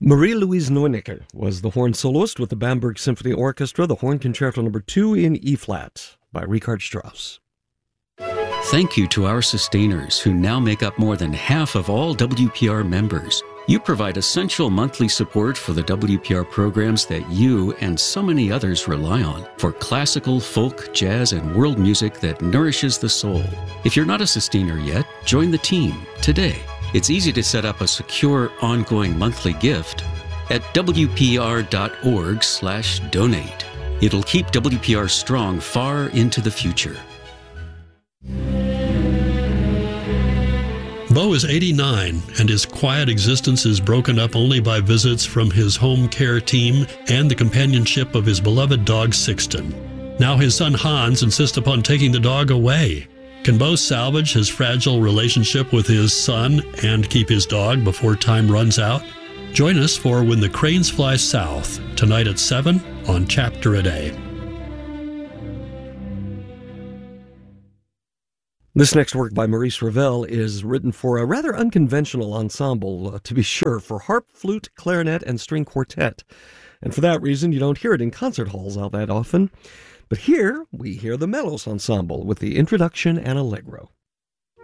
Marie-Louise Neunecker was the horn soloist with the Bamberg Symphony Orchestra, the Horn Concerto No. 2 in E-flat by Richard Strauss. Thank you to our sustainers who now make up more than half of all WPR members. You provide essential monthly support for the WPR programs that you and so many others rely on for classical, folk, jazz, and world music that nourishes the soul. If you're not a sustainer yet, join the team today. It's easy to set up a secure, ongoing monthly gift at wpr.org/donate. It'll keep WPR strong far into the future. Bo is 89, and his quiet existence is broken up only by visits from his home care team and the companionship of his beloved dog Sixten. Now his son Hans insists upon taking the dog away. Can Bo salvage his fragile relationship with his son and keep his dog before time runs out? Join us for When the Cranes Fly South, tonight at 7 on Chapter a Day. This next work by Maurice Ravel is written for a rather unconventional ensemble, to be sure, for harp, flute, clarinet, and string quartet. And for that reason, you don't hear it in concert halls all that often. But here, we hear the Melos Ensemble with the introduction and allegro.